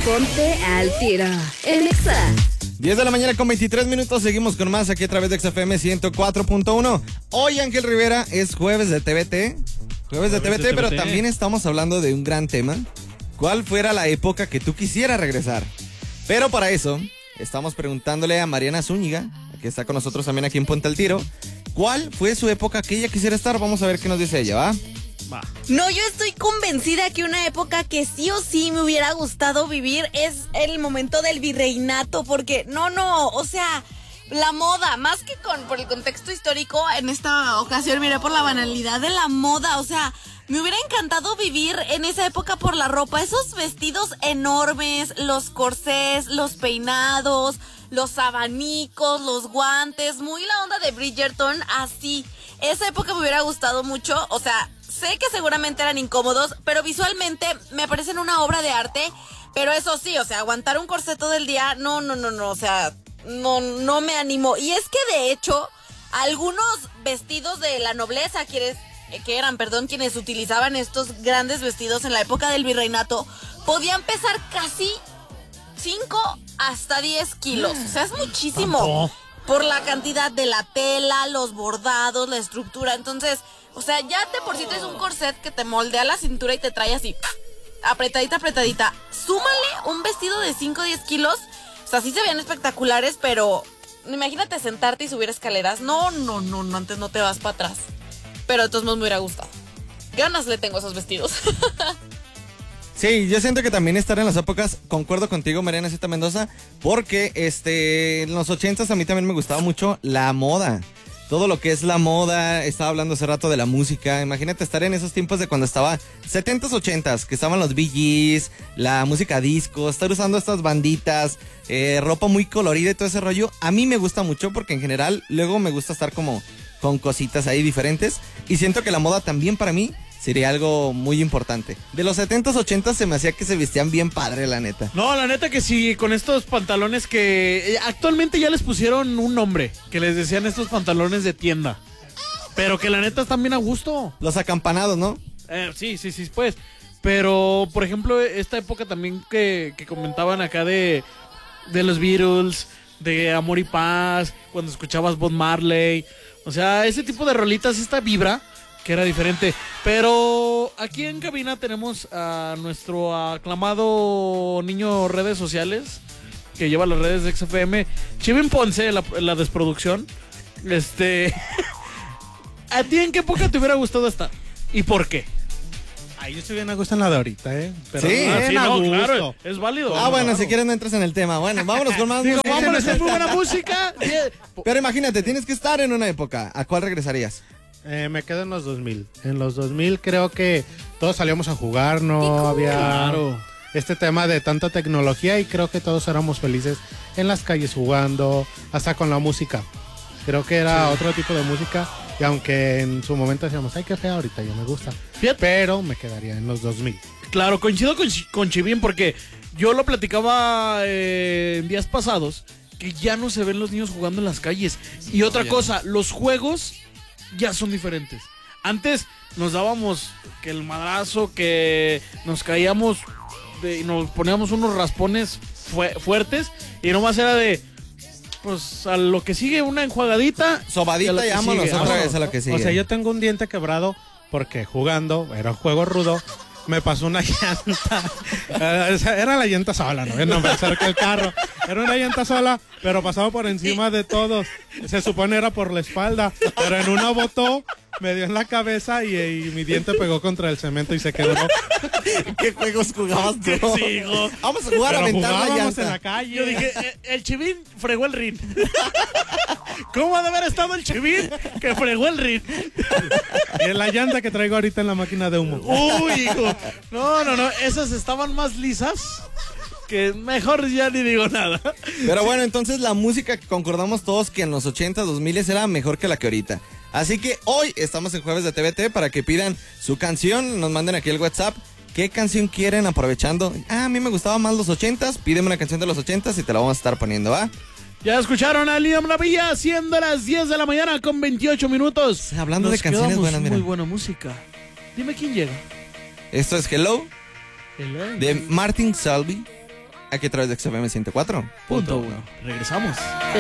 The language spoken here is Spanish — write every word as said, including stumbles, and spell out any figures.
Ponte al tiro en Exa. diez de la mañana con veintitrés minutos, seguimos con más aquí a través de Exa F M ciento cuatro punto uno. Hoy, Ángel Rivera, es jueves de T V T. Jueves de T V T, pero también estamos hablando de un gran tema. ¿Cuál fuera la época que tú quisieras regresar? Pero para eso, estamos preguntándole a Mariana Zúñiga, que está con nosotros también aquí en Ponte al Tiro, ¿cuál fue su época que ella quisiera estar? Vamos a ver qué nos dice ella, ¿va? Va. No, yo estoy convencida que una época que sí o sí me hubiera gustado vivir es el momento del virreinato, porque no, no, o sea, la moda, más que con por el contexto histórico, en esta ocasión miré por la banalidad de la moda, o sea, me hubiera encantado vivir en esa época por la ropa, esos vestidos enormes, los corsés, los peinados, los abanicos, los guantes, muy la onda de Bridgerton, así. Esa época me hubiera gustado mucho, o sea, sé que seguramente eran incómodos, pero visualmente me parecen una obra de arte, pero eso sí, o sea, aguantar un corsé todo el día, no, no, no, no, o sea, no, no me animo. Y es que de hecho, algunos vestidos de la nobleza, quienes, que eran, perdón, quienes utilizaban estos grandes vestidos en la época del virreinato, podían pesar casi cinco hasta diez kilos, o sea, es muchísimo. ¿Tanto? Por la cantidad de la tela, los bordados, la estructura. Entonces, o sea, ya de por sí es un corset que te moldea la cintura y te trae así, apretadita, apretadita. Súmale un vestido de cinco o diez kilos. O sea, sí se veían espectaculares, pero imagínate sentarte y subir escaleras. No, no, no, no, antes no te vas para atrás. Pero de todos modos me hubiera gustado. Ganas le tengo a esos vestidos. Sí, yo siento que también estar en las épocas, concuerdo contigo, Mariana Zeta Mendoza, porque este, en los ochentas a mí también me gustaba mucho la moda. Todo lo que es la moda, estaba hablando hace rato de la música. Imagínate estar en esos tiempos de cuando estaba setentas, ochentas, que estaban los Bee Gees, la música disco, estar usando estas banditas, eh, ropa muy colorida y todo ese rollo. A mí me gusta mucho porque en general luego me gusta estar como con cositas ahí diferentes. Y siento que la moda también para mí sería algo muy importante. De los setentas, ochentas se me hacía que se vestían bien padre, la neta. No, la neta que sí, con estos pantalones que actualmente ya les pusieron un nombre, que les decían estos pantalones de tienda. Pero que la neta están bien a gusto. Los acampanados, ¿no? Eh, sí, sí, sí, pues. Pero, por ejemplo, esta época también que, que comentaban acá de, de los Beatles, de Amor y Paz, cuando escuchabas Bob Marley. O sea, ese tipo de rolitas, esta vibra que era diferente. Pero aquí en cabina tenemos a nuestro aclamado niño redes sociales que lleva las redes de X F M, Chivin Ponce, la, la desproducción. Este, ¿a ti en qué época te hubiera gustado estar? ¿Y por qué? Ay, yo estoy bien a gusto en la de ahorita, ¿eh? Pero sí, ah, sí, no, gusto. claro, es válido. Ah, bueno, claro. si quieres no entras en el tema. Bueno, vámonos con más Digo, música. vámonos con muy buena música. Pero imagínate, tienes que estar en una época. ¿A cuál regresarías? Eh, me quedo en los dos mil. En los dos mil creo que todos salíamos a jugar, no cool. había Claro. este tema de tanta tecnología y creo que todos éramos felices en las calles jugando, hasta con la música. Creo que era sí. otro tipo de música y aunque en su momento decíamos, ay, qué fea ahorita, ya me gusta. Fíjate. Pero me quedaría en los dos mil. Claro, coincido con, con Chivín porque yo lo platicaba eh, en días pasados, que ya no se ven los niños jugando en las calles. Y otra cosa, los juegos ya son diferentes. Antes nos dábamos que el madrazo, que nos caíamos de, y nos poníamos unos raspones fu fuertes y nomás era de, pues a lo que sigue una enjuagadita, sobadita y vámonos otra vez a lo que sigue. O sea, yo tengo un diente quebrado porque jugando, era un juego rudo, me pasó una llanta. Era la llanta sola, no, no me acerqué el carro. Era una llanta sola, pero pasaba por encima de todos. Se supone era por la espalda, pero en una botó, me dio en la cabeza y, y mi diente pegó contra el cemento y se quedó. ¿Qué juegos jugabas tú? Sí, hijo. Vamos a jugar pero a aventar la llanta en la calle. Yo dije, el Chivín fregó el rin. ¿Cómo ha de haber estado el Chivín que fregó el rin? Y en la llanta que traigo ahorita en la máquina de humo. Uy, hijo. No, no, no. Esas estaban más lisas que mejor ya ni digo nada. Pero bueno, entonces la música que concordamos todos que en los ochenta, dos mil era mejor que la que ahorita. Así que hoy estamos en Jueves de T V T para que pidan su canción, nos manden aquí el WhatsApp. ¿Qué canción quieren aprovechando? Ah, a mí me gustaban más los ochentas, pídeme una canción de los ochentas y te la vamos a estar poniendo, ¿va? Ya escucharon a Liam Lavilla, siendo las diez de la mañana con veintiocho minutos. Hablando Nos de canciones buenas, mira. Muy buena música. Dime quién llega. Esto es Hello, Hello. de Martin Solveig. aquí a través de X F M ciento cuatro Punto uno. Regresamos.